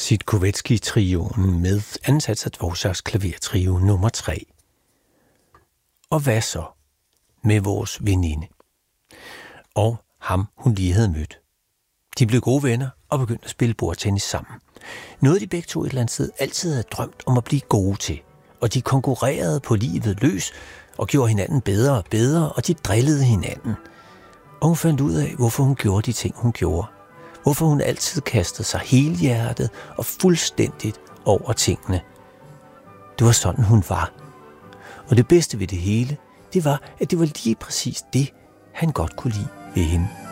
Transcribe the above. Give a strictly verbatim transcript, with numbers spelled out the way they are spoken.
Sitkovetsky-trioen med ansats af Dvořáks klavertrio nummer tre. Og hvad så med vores veninde? Og ham, hun lige havde mødt. De blev gode venner og begyndte at spille bordtennis sammen. Noget de begge to et eller andet sted altid havde drømt om at blive gode til. Og de konkurrerede på livet løs og gjorde hinanden bedre og bedre, og de drillede hinanden. Og hun fandt ud af, hvorfor hun gjorde de ting, hun gjorde. Hvorfor hun altid kastede sig helhjertet og fuldstændigt over tingene. Det var sådan, hun var. Og det bedste ved det hele, det var, at det var lige præcis det, han godt kunne lide ved hende.